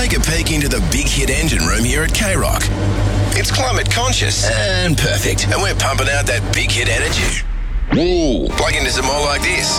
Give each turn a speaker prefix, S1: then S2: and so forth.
S1: take a peek into the Big Hit engine room here at K-Rock. It's climate conscious and perfect, and we're pumping out that Big Hit energy. Whoa. Plug into some more like this.